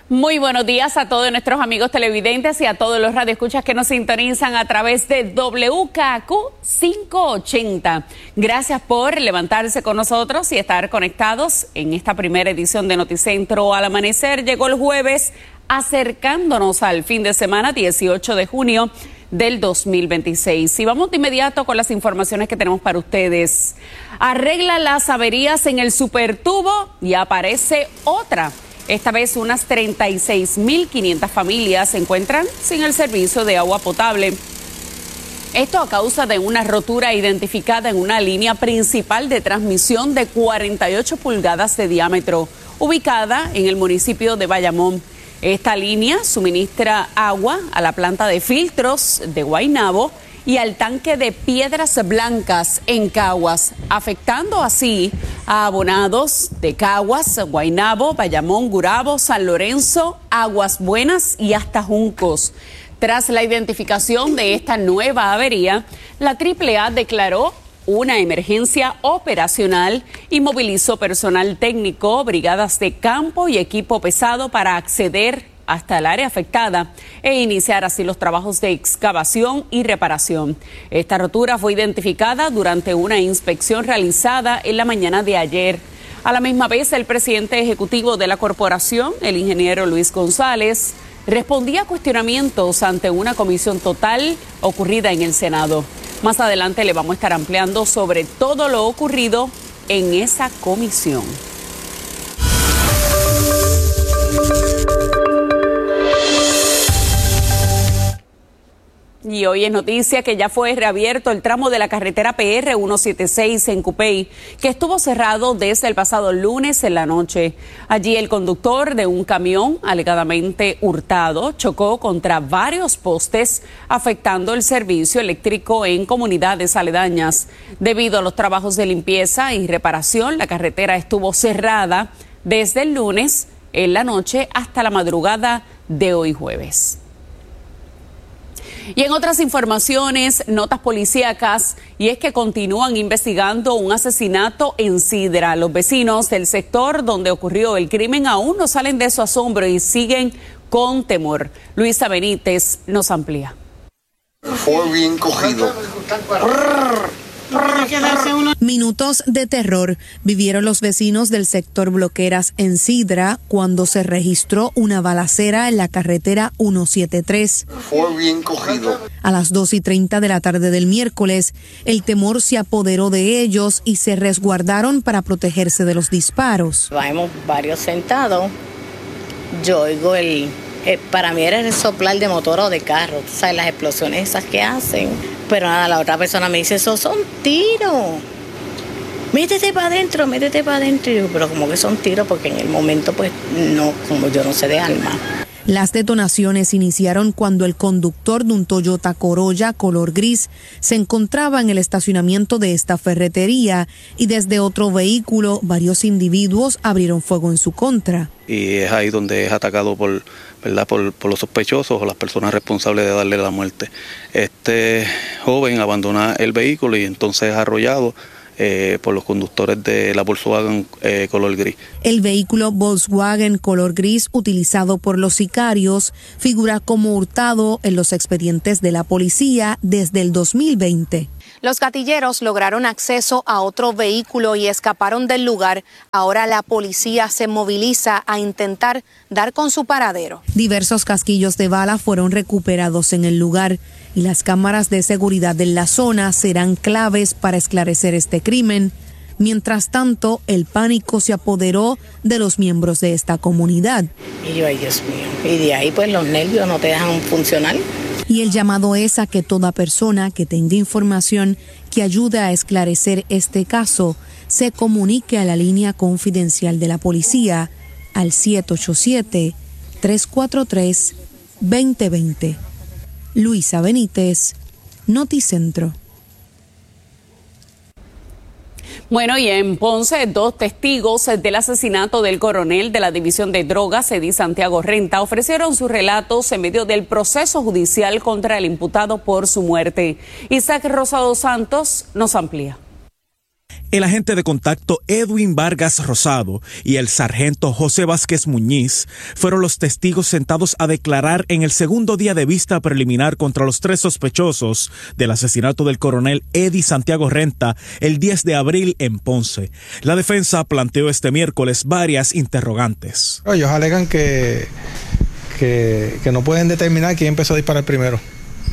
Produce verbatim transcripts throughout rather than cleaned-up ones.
Muy buenos días a todos nuestros amigos televidentes y a todos los radioescuchas que nos sintonizan a través de W K Q quinientos ochenta. Gracias por levantarse con nosotros y estar conectados en esta primera edición de Noticentro al Amanecer. Llegó el jueves, acercándonos al fin de semana, dieciocho de junio del dos mil veintiséis. Y vamos de inmediato con las informaciones que tenemos para ustedes. Arregla las averías en el supertubo y aparece otra. Esta vez unas treinta y seis mil quinientas familias se encuentran sin el servicio de agua potable. Esto a causa de una rotura identificada en una línea principal de transmisión de cuarenta y ocho pulgadas de diámetro, ubicada en el municipio de Bayamón. Esta línea suministra agua a la planta de filtros de Guaynabo y al tanque de Piedras Blancas en Caguas, afectando así a abonados de Caguas, Guaynabo, Bayamón, Gurabo, San Lorenzo, Aguas Buenas y hasta Juncos. Tras la identificación de esta nueva avería, la triple A declaró una emergencia operacional y movilizó personal técnico, brigadas de campo y equipo pesado para acceder hasta el área afectada e iniciar así los trabajos de excavación y reparación. Esta rotura fue identificada durante una inspección realizada en la mañana de ayer. A la misma vez, el presidente ejecutivo de la corporación, el ingeniero Luis González, respondía a cuestionamientos ante una comisión total ocurrida en el Senado. Más adelante le vamos a estar ampliando sobre todo lo ocurrido en esa comisión. Y hoy es noticia que ya fue reabierto el tramo de la carretera P R ciento setenta y seis en Cupey, que estuvo cerrado desde el pasado lunes en la noche. Allí el conductor de un camión alegadamente hurtado chocó contra varios postes, afectando el servicio eléctrico en comunidades aledañas. Debido a los trabajos de limpieza y reparación, la carretera estuvo cerrada desde el lunes en la noche hasta la madrugada de hoy jueves. Y en otras informaciones, notas policíacas, y es que continúan investigando un asesinato en Sidra. Los vecinos del sector donde ocurrió el crimen aún no salen de su asombro y siguen con temor. Luisa Benítez nos amplía. Fue bien cogido. Minutos de terror vivieron los vecinos del sector Bloqueras en Sidra cuando se registró una balacera en la carretera ciento setenta y tres. Fue bien cogido. A las dos y treinta de la tarde del miércoles, el temor se apoderó de ellos y se resguardaron para protegerse de los disparos. Vamos varios sentados. Yo oigo el... Eh, para mí era el soplar de motor o de carro, tú sabes, las explosiones esas que hacen. Pero nada, la otra persona me dice, esos son tiros. Métete para adentro, métete para adentro. Y yo, pero como que son tiros, porque en el momento, pues, no, como yo no sé de arma. Las detonaciones iniciaron cuando el conductor de un Toyota Corolla color gris se encontraba en el estacionamiento de esta ferretería y desde otro vehículo varios individuos abrieron fuego en su contra. Y es ahí donde es atacado por, ¿verdad? por, por los sospechosos o las personas responsables de darle la muerte. Este joven abandona el vehículo y entonces es arrollado Eh, por los conductores de la Volkswagen eh, color gris. El vehículo Volkswagen color gris utilizado por los sicarios figura como hurtado en los expedientes de la policía desde el dos mil veinte. Los gatilleros lograron acceso a otro vehículo y escaparon del lugar. Ahora la policía se moviliza a intentar dar con su paradero. Diversos casquillos de bala fueron recuperados en el lugar y las cámaras de seguridad en la zona serán claves para esclarecer este crimen. Mientras tanto, el pánico se apoderó de los miembros de esta comunidad. Y yo, ay Dios mío, y de ahí pues los nervios no te dejan funcionar. Y el llamado es a que toda persona que tenga información que ayude a esclarecer este caso se comunique a la línea confidencial de la policía al siete ocho siete, tres cuatro tres, dos cero dos cero. Luisa Benítez, Noticentro. Bueno, y en Ponce, dos testigos del asesinato del coronel de la División de Drogas, Eddy Santiago Renta, ofrecieron sus relatos en medio del proceso judicial contra el imputado por su muerte. Isaac Rosado Santos nos amplía. El agente de contacto Edwin Vargas Rosado y el sargento José Vázquez Muñiz fueron los testigos sentados a declarar en el segundo día de vista preliminar contra los tres sospechosos del asesinato del coronel Eddie Santiago Renta el diez de abril en Ponce. La defensa planteó este miércoles varias interrogantes. Ellos alegan que, que, que no pueden determinar quién empezó a disparar primero.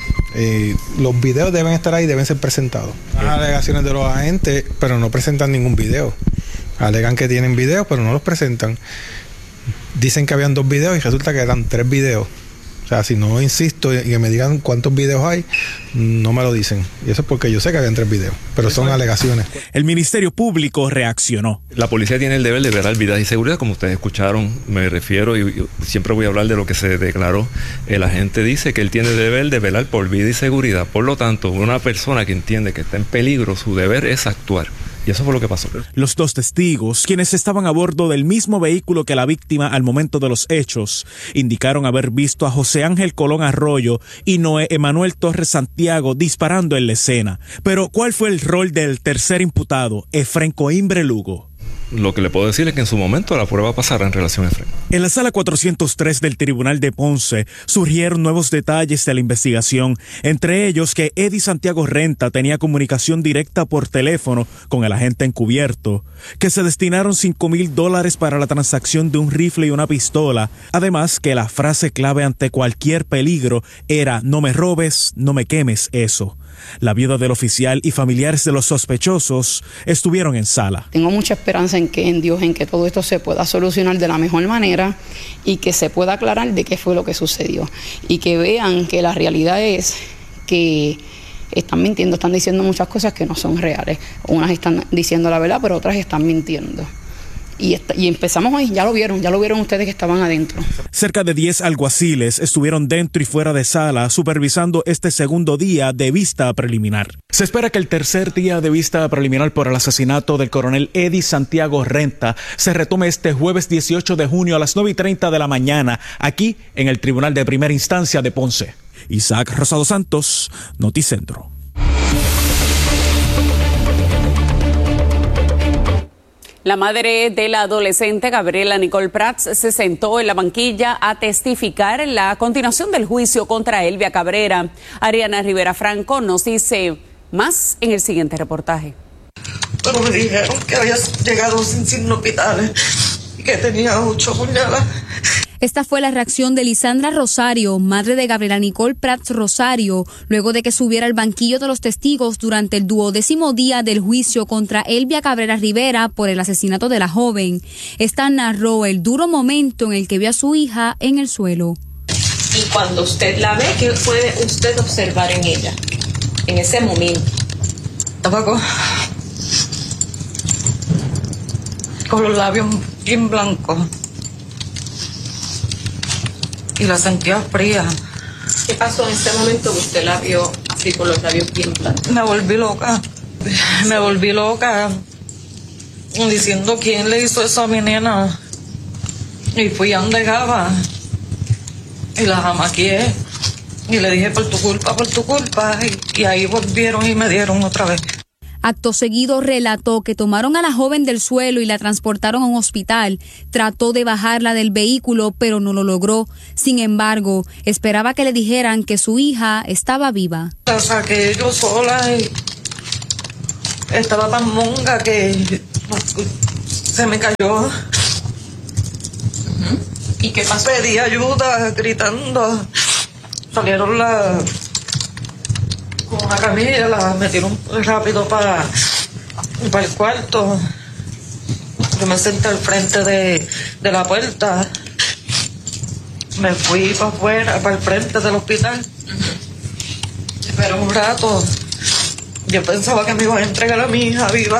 Eh, los videos deben estar ahí, deben ser presentados. Las alegaciones de los agentes, pero no presentan ningún video. Alegan que tienen videos, pero no los presentan. Dicen que habían dos videos y resulta que eran tres videos. O sea, si no insisto y que me digan cuántos videos hay, no me lo dicen. Y eso es porque yo sé que habían tres videos, pero son alegaciones. El Ministerio Público reaccionó. La policía tiene el deber de velar vida y seguridad, como ustedes escucharon, me refiero, y, y siempre voy a hablar de lo que se declaró. El agente dice que él tiene el deber de velar por vida y seguridad. Por lo tanto, una persona que entiende que está en peligro, su deber es actuar. Y eso fue lo que pasó. Los dos testigos, quienes estaban a bordo del mismo vehículo que la víctima al momento de los hechos, indicaron haber visto a José Ángel Colón Arroyo y Noé Emanuel Torres Santiago disparando en la escena. Pero, ¿cuál fue el rol del tercer imputado, Efrén Coimbre Lugo? Lo que le puedo decir es que en su momento la prueba pasará en relación a Efrén. En la sala cuatrocientos tres del Tribunal de Ponce surgieron nuevos detalles de la investigación, entre ellos que Eddie Santiago Renta tenía comunicación directa por teléfono con el agente encubierto, que se destinaron cinco mil dólares para la transacción de un rifle y una pistola, además que la frase clave ante cualquier peligro era "no me robes, no me quemes eso". La viuda del oficial y familiares de los sospechosos estuvieron en sala. Tengo mucha esperanza en que en Dios, en que todo esto se pueda solucionar de la mejor manera y que se pueda aclarar de qué fue lo que sucedió. Y que vean que la realidad es que están mintiendo, están diciendo muchas cosas que no son reales. Unas están diciendo la verdad, pero otras están mintiendo. Y, est- y empezamos hoy, ya lo vieron, ya lo vieron ustedes que estaban adentro. Cerca de diez alguaciles estuvieron dentro y fuera de sala supervisando este segundo día de vista preliminar. Se espera que el tercer día de vista preliminar por el asesinato del coronel Eddie Santiago Renta se retome este jueves dieciocho de junio a las nueve y treinta de la mañana, aquí en el Tribunal de Primera Instancia de Ponce. Isaac Rosado Santos, Noticentro. La madre de la adolescente Gabriela Nicole Prats se sentó en la banquilla a testificar en la continuación del juicio contra Elvia Cabrera. Ariana Rivera Franco nos dice más en el siguiente reportaje. Pero me dijeron que había llegado sin signos vitales y que tenía ocho puñaladas. Esta fue la reacción de Lisandra Rosario, madre de Gabriela Nicole Prats Rosario, luego de que subiera al banquillo de los testigos durante el duodécimo día del juicio contra Elvia Cabrera Rivera por el asesinato de la joven. Esta narró el duro momento en el que vio a su hija en el suelo. Y cuando usted la ve, ¿qué puede usted observar en ella, en ese momento? Estaba con, con los labios bien blancos. Y la sentía fría. ¿Qué pasó en ese momento que usted la vio así con los labios bien blancos? Me volví loca. Me volví loca. Diciendo quién le hizo eso a mi nena. Y fui a donde Gaba. Y la jamaqueé. Y le dije por tu culpa, por tu culpa. Y, y ahí volvieron y me dieron otra vez. Acto seguido relató que tomaron a la joven del suelo y la transportaron a un hospital. Trató de bajarla del vehículo, pero no lo logró. Sin embargo, esperaba que le dijeran que su hija estaba viva. La saqué yo sola y estaba tan monga que se me cayó. ¿Y qué pasó? Pedí ayuda, gritando. Salieron las... con una camilla, la metieron rápido para, para el cuarto. Yo me senté al frente de, de la puerta. Me fui para afuera, para el frente del hospital. Esperé un rato. Yo pensaba que me iban a entregar a mi hija viva.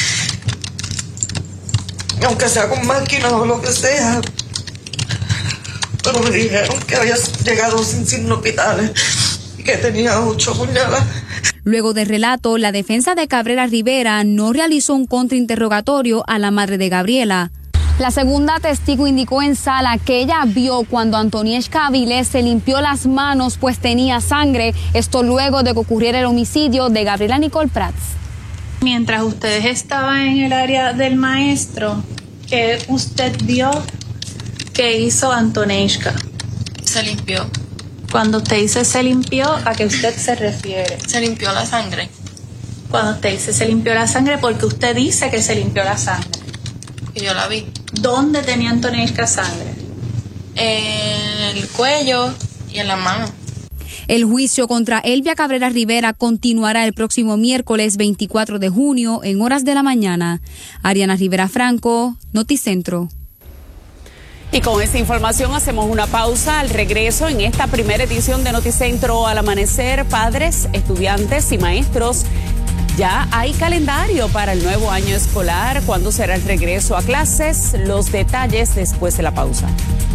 Aunque sea con máquina o lo que sea. Pero me dijeron que había llegado sin signos vitales. Que tenía ocho puñaladas. Luego del relato, la defensa de Cabrera Rivera no realizó un contrainterrogatorio a la madre de Gabriela. La segunda testigo indicó en sala que ella vio cuando Antonieshka Avilés se limpió las manos pues tenía sangre, esto luego de que ocurriera el homicidio de Gabriela Nicole Prats. Mientras ustedes estaban en el área del maestro, ¿qué usted vio que hizo Antoneshka? Se limpió. Cuando usted dice se limpió, ¿a qué usted se refiere? Se limpió la sangre. Cuando usted dice se limpió la sangre, ¿por qué usted dice que se limpió la sangre? Que yo la vi. ¿Dónde tenía Antoneshka sangre? En el cuello y en la mano. El juicio contra Elvia Cabrera Rivera continuará el próximo miércoles veinticuatro de junio en horas de la mañana. Ariana Rivera Franco, Noticentro. Y con esta información hacemos una pausa. Al regreso, en esta primera edición de Noticentro al amanecer, padres, estudiantes y maestros, ya hay calendario para el nuevo año escolar. ¿Cuándo será el regreso a clases? Los detalles después de la pausa.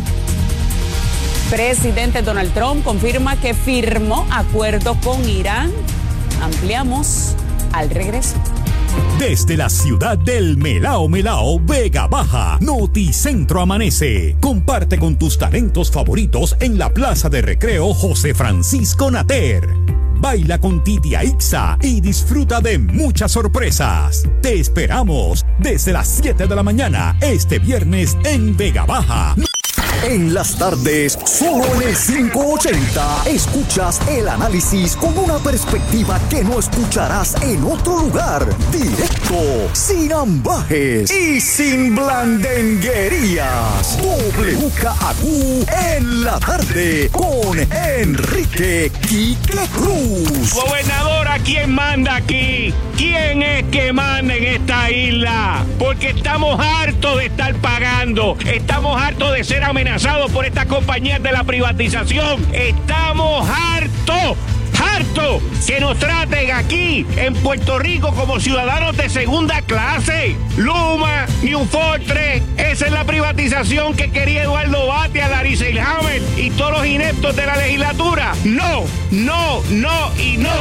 Presidente Donald Trump confirma que firmó acuerdo con Irán. Ampliamos al regreso. Desde la ciudad del Melao Melao, Vega Baja, Noticentro amanece. Comparte con tus talentos favoritos en la Plaza de Recreo José Francisco Nater. Baila con Titia Ixa y disfruta de muchas sorpresas. Te esperamos desde las siete de la mañana este viernes en Vega Baja. En las tardes, solo en el quinientos ochenta, escuchas el análisis con una perspectiva que no escucharás en otro lugar. Directo, sin ambajes y sin blandenguerías. W K A Q en la tarde con Enrique Quique Cruz. Gobernadora, ¿quién manda aquí? ¿Quién es que manda en esta isla? Porque estamos hartos de estar pagando. Estamos hartos de ser amenazados por estas compañías de la privatización. Estamos hartos, hartos que nos traten aquí en Puerto Rico como ciudadanos de segunda clase. Luma, New Fortress, esa es la privatización que quería Eduardo Batia, Larry Selhammer y todos los ineptos de la legislatura. No, no, no y no.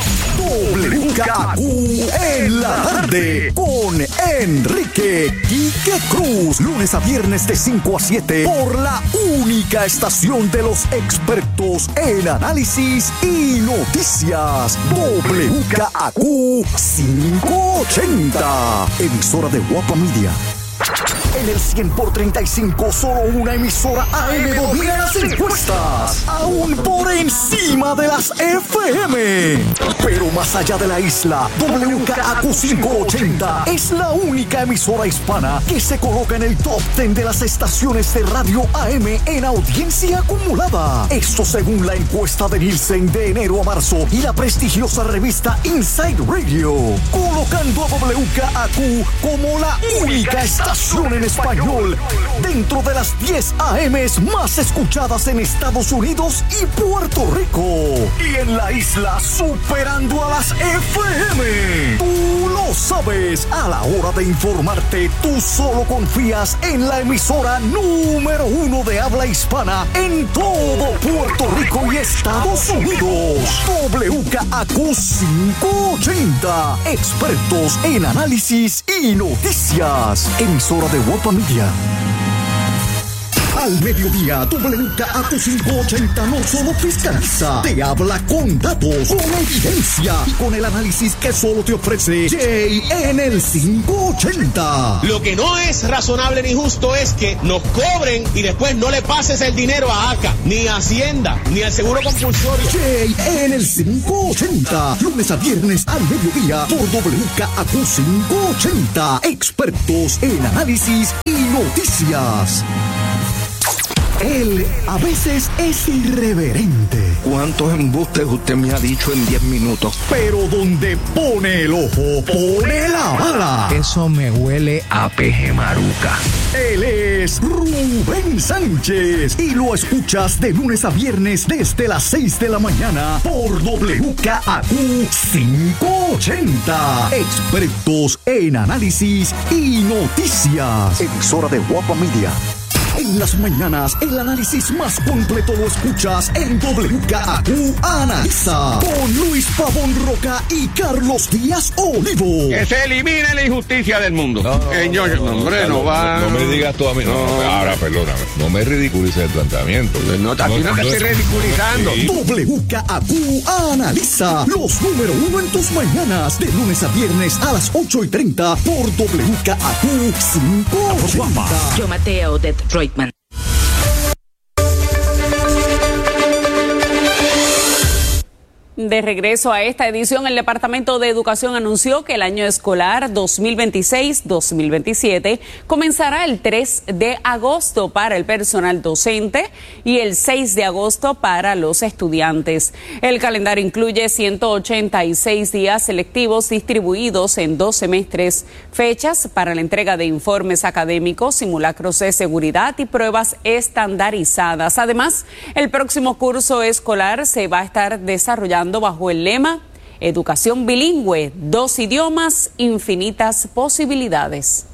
W K A Q en la tarde con Enrique Quique Cruz. Lunes a viernes de cinco a siete por la única estación de los expertos en análisis y noticias. W K A Q quinientos ochenta. Emisora de Guapa Media. En el cien por treinta y cinco, solo una emisora A M domina las encuestas, aún por encima de las F M. Pero más allá de la isla, W K A Q quinientos ochenta es la única emisora hispana que se coloca en el top diez de las estaciones de radio A M en audiencia acumulada. Esto según la encuesta de Nielsen de enero a marzo y la prestigiosa revista Inside Radio, colocando a W K A Q como la única estación en español dentro de las diez A Ms más escuchadas en Estados Unidos y Puerto Rico, y en la isla superando a las F M. Tú lo sabes, a la hora de informarte, tú solo confías en la emisora número uno de habla hispana en todo Puerto Rico y Estados Unidos. W K A Q quinientos ochenta, expertos en análisis y noticias. Emisora de Guapa Media. Al mediodía, W K A Q quinientos ochenta no solo fiscaliza, te habla con datos, con evidencia y con el análisis que solo te ofrece Jay en el quinientos ochenta. Lo que no es razonable ni justo es que nos cobren y después no le pases el dinero a ACA, ni a Hacienda, ni al Seguro Compulsorio. Jay en el quinientos ochenta, lunes a viernes al mediodía por W K A Q quinientos ochenta, expertos en análisis y noticias. Él a veces es irreverente. ¿Cuántos embustes usted me ha dicho en diez minutos? Pero donde pone el ojo, pone la bala. Eso me huele a peje maruca. Él es Rubén Sánchez y lo escuchas de lunes a viernes desde las seis de la mañana por W K A Q quinientos ochenta. Expertos en análisis y noticias. Emisora de Guapa Media. En las mañanas, el análisis más completo lo escuchas en W K A Q Analiza con Luis Pavón Roca y Carlos Díaz Olivo. Que se elimine la injusticia del mundo. No, no, Señor, no, no, hombre, no, no va. No, no me digas tú a mí. No, no, ahora, perdóname. No me ridiculices el planteamiento. No, aquí no, no te estoy ridiculizando. Sí. W K A Q Analiza los número uno en tus mañanas, de lunes a viernes a las ocho y treinta por W K A Q cinco ochenta. Yo maté a Odette Reutemann. De regreso a esta edición, el Departamento de Educación anunció que el año escolar dos mil veintiséis dos mil veintisiete comenzará el tres de agosto para el personal docente y el seis de agosto para los estudiantes. El calendario incluye ciento ochenta y seis días selectivos distribuidos en dos semestres, fechas para la entrega de informes académicos, simulacros de seguridad y pruebas estandarizadas. Además, el próximo curso escolar se va a estar desarrollando bajo el lema Educación bilingüe, dos idiomas, infinitas posibilidades.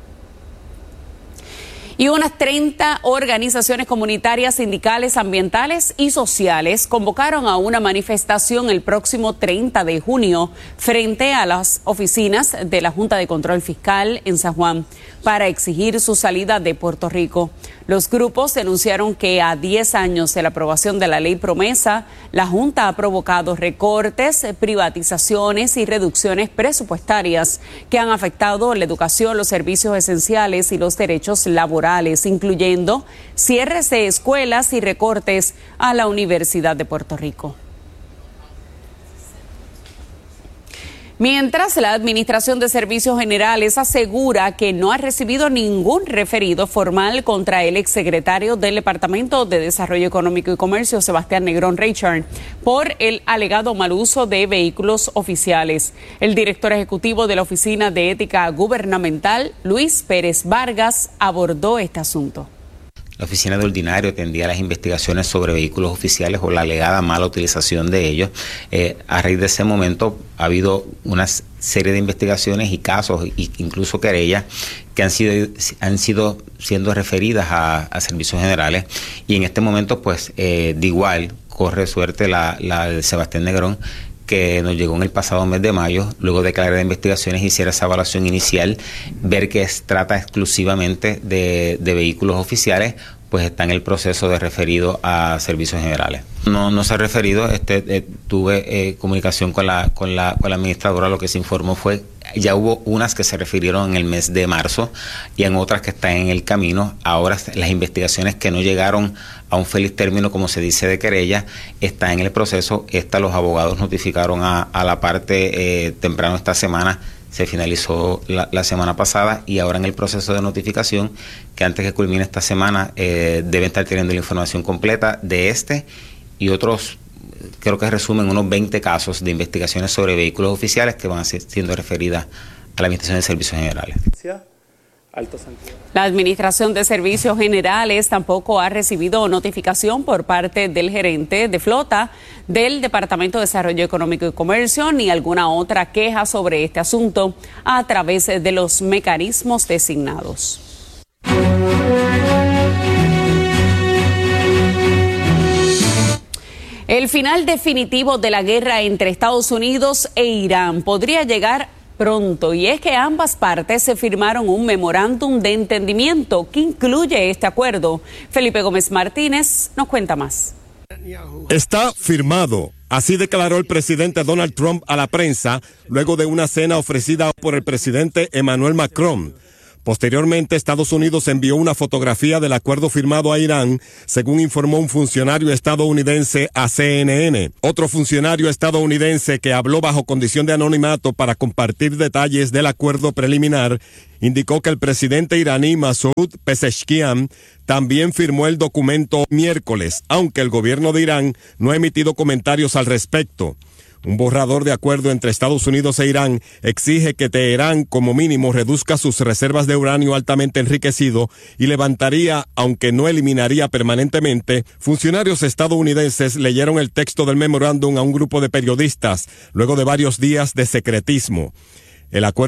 Y unas treinta organizaciones comunitarias, sindicales, ambientales y sociales convocaron a una manifestación el próximo treinta de junio frente a las oficinas de la Junta de Control Fiscal en San Juan para exigir su salida de Puerto Rico. Los grupos denunciaron que a diez años de la aprobación de la ley promesa, la Junta ha provocado recortes, privatizaciones y reducciones presupuestarias que han afectado la educación, los servicios esenciales y los derechos laborales, incluyendo cierres de escuelas y recortes a la Universidad de Puerto Rico. Mientras, la Administración de Servicios Generales asegura que no ha recibido ningún referido formal contra el exsecretario del Departamento de Desarrollo Económico y Comercio, Sebastián Negrón Richard, por el alegado mal uso de vehículos oficiales. El director ejecutivo de la Oficina de Ética Gubernamental, Luis Pérez Vargas, abordó este asunto. La Oficina de Ordinario atendía las investigaciones sobre vehículos oficiales o la alegada mala utilización de ellos. Eh, a raíz de ese momento ha habido una serie de investigaciones y casos, e incluso querellas, que han sido, han sido siendo referidas a, a servicios generales. Y en este momento, pues, eh, de igual, corre suerte la, la de Sebastián Negrón, que nos llegó en el pasado mes de mayo, luego de que la área de investigaciones hiciera esa evaluación inicial, ver que es, trata exclusivamente de, de vehículos oficiales, pues está en el proceso de referido a servicios generales. No, no se ha referido, este, eh, tuve eh, comunicación con la, con la, con la administradora, lo que se informó fue, ya hubo unas que se refirieron en el mes de marzo y en otras que están en el camino. Ahora las investigaciones que no llegaron a un feliz término, como se dice, de querella, están en el proceso. Esta los abogados notificaron a, a la parte eh, temprano esta semana, se finalizó la, la semana pasada y ahora en el proceso de notificación, que antes que culmine esta semana eh, deben estar teniendo la información completa de este y otros, creo que resumen unos veinte casos de investigaciones sobre vehículos oficiales que van a ser siendo referidas a la Administración de Servicios Generales. La Administración de Servicios Generales tampoco ha recibido notificación por parte del gerente de flota del Departamento de Desarrollo Económico y Comercio ni alguna otra queja sobre este asunto a través de los mecanismos designados. El final definitivo de la guerra entre Estados Unidos e Irán podría llegar pronto, y es que ambas partes se firmaron un memorándum de entendimiento que incluye este acuerdo. Felipe Gómez Martínez nos cuenta más. Está firmado. Así declaró el presidente Donald Trump a la prensa luego de una cena ofrecida por el presidente Emmanuel Macron. Posteriormente, Estados Unidos envió una fotografía del acuerdo firmado a Irán, según informó un funcionario estadounidense a C N N. Otro funcionario estadounidense que habló bajo condición de anonimato para compartir detalles del acuerdo preliminar, indicó que el presidente iraní Masoud Pezeshkian también firmó el documento miércoles, aunque el gobierno de Irán no ha emitido comentarios al respecto. Un borrador de acuerdo entre Estados Unidos e Irán exige que Teherán, como mínimo, reduzca sus reservas de uranio altamente enriquecido y levantaría, aunque no eliminaría permanentemente. Funcionarios estadounidenses leyeron el texto del memorándum a un grupo de periodistas luego de varios días de secretismo. El acuerdo